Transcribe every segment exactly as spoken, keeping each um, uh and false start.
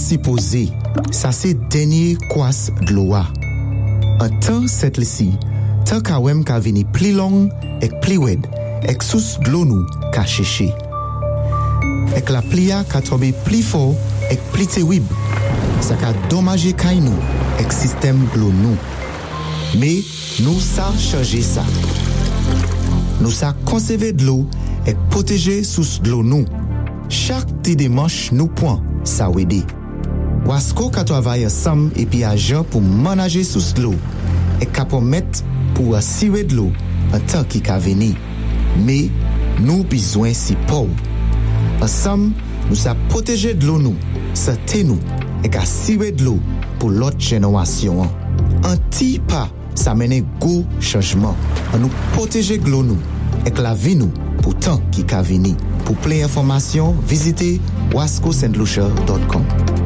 supposé, ça c'est dernier kwas de l'eau. En temps cette lisi, tant ka wem ka vini pli long ek pli wed, ek sous de l'eau nou ka cheche. Ek la plia ka tombe pli fort ek pli terrible, ça ka dommage kay nou ek système de l'eau nou. Mais nous sa changer ça. Nous sa conserver de l'eau et protéger sous de l'eau nous. Chaque petit démarche nous point ça aider. Wasco ka travaille ensemble et puis agent pour manager sous de l'eau et capon mettre pour assurer de l'eau en temps qui ka venir. Mais nous besoin si pauvre. Ensemble, nous sa protéger de l'eau nous, santé nous et assurer de l'eau pour l'autre génération. Un petit pas ça mène gros changement. On nous protéger de l'eau nous et la vie nous pour tant qui ka venir. Pour plus d'informations, visitez wasco st lucia dot com.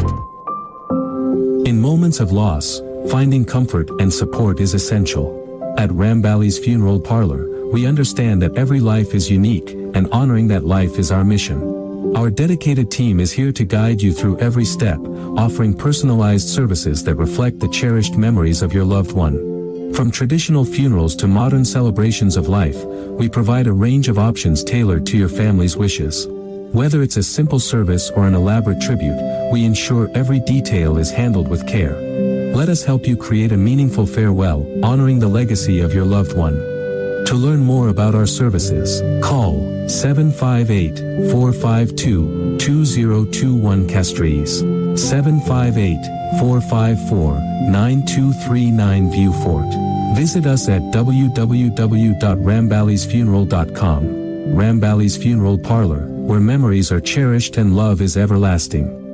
In moments of loss, finding comfort and support is essential. At Rambally's Funeral Parlor, we understand that every life is unique, and honoring that life is our mission. Our dedicated team is here to guide you through every step, offering personalized services that reflect the cherished memories of your loved one. From traditional funerals to modern celebrations of life, we provide a range of options tailored to your family's wishes. Whether it's a simple service or an elaborate tribute, we ensure every detail is handled with care. Let us help you create a meaningful farewell, honoring the legacy of your loved one. To learn more about our services, call seven five eight, four five two, two zero two one Castries, seven five eight, four five four, nine two three nine Viewfort. Visit us at w w w dot ramballys funeral dot com. Rambally's Funeral Parlor, where memories are cherished and love is everlasting.